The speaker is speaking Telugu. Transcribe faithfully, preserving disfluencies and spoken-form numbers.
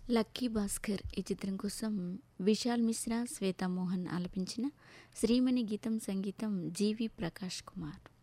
లక్కీ భాస్కర్ ఈ చిత్రం కోసం విశాల్ మిశ్రా, శ్వేతా మోహన్ ఆలపించిన శ్రీమణి గీతం, సంగీతం జీవి ప్రకాష్ కుమార్.